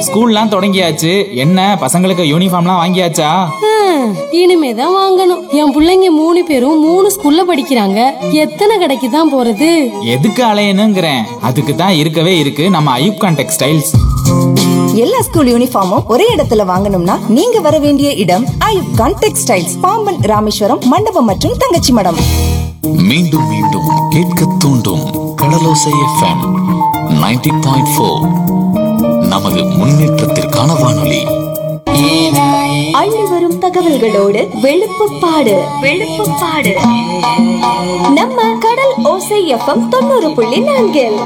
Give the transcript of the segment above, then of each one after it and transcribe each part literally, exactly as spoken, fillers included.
ஸ்கூல்லாம் தொடங்கியாச்சு. என்ன பசங்களுக்கு யூனிஃபார்ம்லாம் வாங்கியாச்சா? இனிமேதான் வாங்கணும். என் பிள்ளைங்க மூணு பேரும் மூணு ஸ்கூல்ல படிக்கிறாங்க. எத்தனை கடைக்கு தான் போறது? எதுக்கு அலையணுங்கிறேன். அதுக்கு தான் இருக்கவே இருக்கு நம்ம ஐயூப்கான் டெக்ஸ்டைல்ஸ். எல்லா ஸ்கூல் யூனிஃபார்மும் ஒரே இடத்துல வாங்கணும்னா நீங்க வர வேண்டிய இடம் ஐயூப்கான் டெக்ஸ்டைல்ஸ், பாம்பன், ராமேஸ்வரம், மண்டபம் மற்றும் தங்கச்சி மடம். மீண்டும் மீண்டும் கேட்க தூண்டும் கடலோசை எஃப்எம் நைன்டி பாயிண்ட் ஃபோர். நமது முன்னேற்றத்திற்கான வானொலி. அள்ளி வரும் தகவல்களோடு வெளுப்புப்பாடு வெளுப்புப்பாடு நம்ம கடல் ஓசை எஃப்எம் தொண்ணூறு புள்ளி நான்கில்.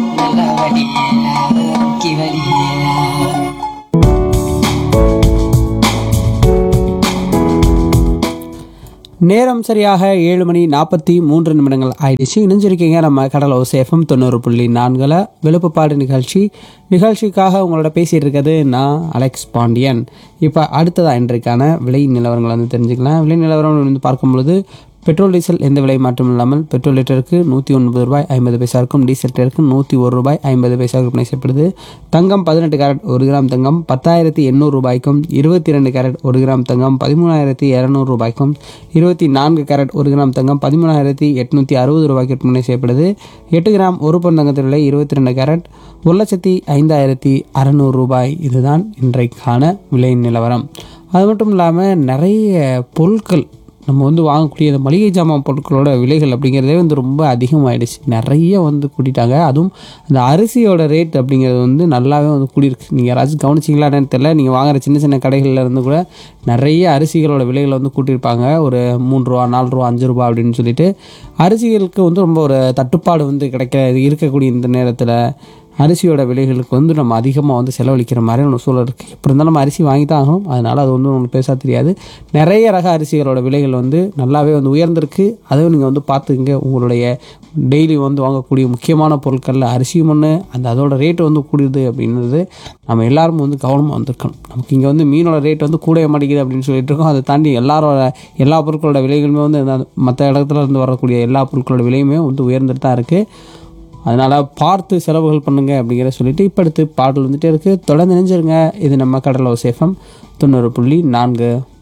நேரம் சரியாக ஏழு மணி நாற்பத்தி மூன்று நிமிடங்கள் ஆயிடுச்சு. இணைஞ்சிருக்கீங்க நம்ம கடல் ஓசை எஃப்எம் தொண்ணூறு புள்ளி நான்கில் வெளுப்புப்பாடு நிகழ்ச்சி. நிகழ்ச்சிக்காக உங்களோட பேசிகிட்டு இருக்கிறது நான் அலெக்ஸ் பாண்டியன். இப்போ அடுத்ததாக இன்றைக்கான விலை நிலவரங்களை வந்து தெரிஞ்சுக்கலாம். விலை நிலவரம் வந்து பார்க்கும்பொழுது பெட்ரோல் டீசல் எந்த விலை மாற்றம் இல்லாமல் பெட்ரோல் லிட்டருக்கு நூற்றி ஒன்பது ரூபாய் ஐம்பது பைசா இருக்கும். டீசல் லிட்டருக்கு நூற்றி ஒரு ரூபாய் ஐம்பது பைசா விற்பனை செய்யப்படுது. தங்கம் பதினெட்டு கேரட் ஒரு கிராம் தங்கம் பத்தாயிரத்தி எண்ணூறு ரூபாய்க்கும், இருபத்தி ரெண்டு கேரட் ஒரு கிராம் தங்கம் பதிமூணாயிரத்தி இரநூறு ரூபாய்க்கும், இருபத்தி நான்கு கேரட் ஒரு கிராம் தங்கம் பதிமூணாயிரத்தி எட்நூற்றி அறுபது ரூபாய்க்கு விற்பனை செய்யப்படுது. எட்டு கிராம் ஒரு பவுன் தங்கத்தின் விலை இருபத்தி ரெண்டு கேரட் ஒரு லட்சத்தி ஐந்தாயிரத்தி அறநூறு ரூபாய். இதுதான் இன்றைக்கான விலை நிலவரம். அது மட்டும் இல்லாமல் நிறைய பொருட்கள் நம்ம வந்து வாங்கக்கூடிய இந்த மளிகை ஜாமான் பொருட்களோட விலைகள் அப்படிங்கிறதே வந்து ரொம்ப அதிகமாகிடுச்சு. நிறைய வந்து கூட்டிட்டாங்க. அதுவும் அந்த அரிசியோட ரேட் அப்படிங்கிறது வந்து நல்லாவே வந்து கூடியிருக்கு. நீங்கள் யாராச்சும் கவனிச்சிங்களான்னு தெரியல. நீங்கள் வாங்குகிற சின்ன சின்ன கடைகளில் இருந்து கூட நிறைய அரிசிகளோட விலைகளை வந்து கூட்டியிருப்பாங்க. ஒரு மூன்று ரூபா நாலு ரூபா அஞ்சு ரூபா அப்படின்னு சொல்லிட்டு அரிசிகளுக்கு வந்து ரொம்ப ஒரு தட்டுப்பாடு வந்து கிடைக்க இருக்கக்கூடிய இந்த நேரத்தில் அரிசியோட விலைகளுக்கு வந்து நம்ம அதிகமாக வந்து செலவழிக்கிற மாதிரி ஒன்று சூழல் இருக்குது. எப்படி இருந்தாலும் நம்ம அரிசி வாங்கி தான் ஆகும். அதனால் அது வந்து உங்களுக்கு பெருசாக தெரியாது. நிறைய ரக அரிசிகளோட விலைகள் வந்து நல்லாவே வந்து உயர்ந்திருக்கு. அதையும் நீங்கள் வந்து பார்த்துங்க. உங்களுடைய டெய்லி வந்து வாங்கக்கூடிய முக்கியமான பொருட்களில் அரிசியும் ஒன்று, அந்த அதோட ரேட்டு வந்து கூடுது அப்படின்றது நம்ம எல்லாரும் வந்து கவனமாக வந்திருக்கணும். நமக்கு இங்கே வந்து மீனோட ரேட் வந்து கூடவே மாட்டேங்குது அப்படின்னு சொல்லிட்டு இருக்கோம். அதை தாண்டி எல்லாரோட எல்லா பொருட்களோட விலைகளுமே வந்து மற்ற இடத்துல இருந்து வரக்கூடிய எல்லா பொருட்களோட விலையுமே வந்து உயர்ந்துட்டு தான் இருக்குது. அதனால் பார்த்து செலவுகள் பண்ணுங்கள் அப்படிங்கிற சொல்லிட்டு இப்போ அடுத்து பாடல் வந்துகிட்டே இருக்குது. தொடர்ந்து நினைஞ்சிருங்க. இது நம்ம கடல் ஓசை எஃப்எம் தொண்ணூறு புள்ளி நான்கு.